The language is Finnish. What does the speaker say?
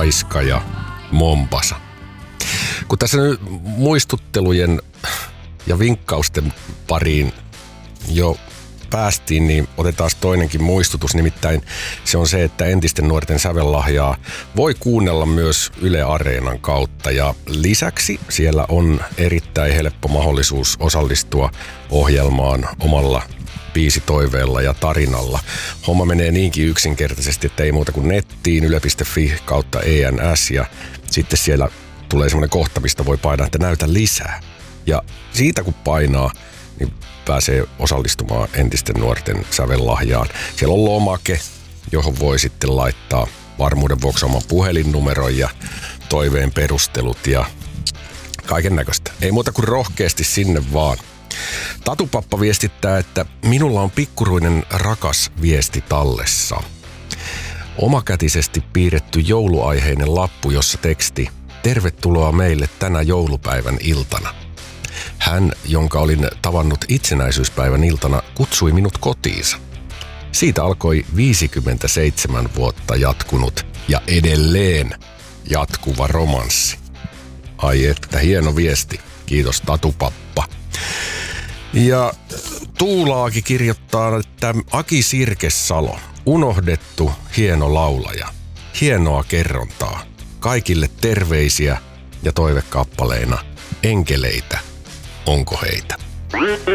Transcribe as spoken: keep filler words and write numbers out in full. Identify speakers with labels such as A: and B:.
A: Laiska ja Mombasa. Kun tässä nyt muistuttelujen ja vinkkausten pariin jo päästiin, niin otetaan toinenkin muistutus. Nimittäin se on se, että entisten nuorten sävellahjaa voi kuunnella myös Yle Areenan kautta. Ja lisäksi siellä on erittäin helppo mahdollisuus osallistua ohjelmaan omalla biisitoiveella ja tarinalla. Homma menee niinkin yksinkertaisesti, että ei muuta kuin nettiin yle piste fi kautta E N S ja sitten siellä tulee semmoinen kohta, mistä voi painaa, että näytä lisää. Ja siitä kun painaa, niin pääsee osallistumaan entisten nuorten sävellahjaan. Siellä on lomake, johon voi sitten laittaa varmuuden vuoksi oman puhelinnumeron ja toiveen perustelut ja kaiken näköistä. Ei muuta kuin rohkeasti sinne vaan. Tatupappa viestittää, että minulla on pikkuruinen rakas viesti tallessa. Omakätisesti piirretty jouluaiheinen lappu, jossa teksti: tervetuloa meille tänä joulupäivän iltana. Hän, jonka olin tavannut itsenäisyyspäivän iltana, kutsui minut kotiinsa. Siitä alkoi viisikymmentäseitsemän vuotta jatkunut ja edelleen jatkuva romanssi. Ai että, hieno viesti. Kiitos Tatupappa. Ja Tuulaakin kirjoittaa, että Aki Sirkesalo, unohdettu hieno laulaja. Hienoa kerrontaa. Kaikille terveisiä ja toivekappaleina enkeleitä. Onko heitä?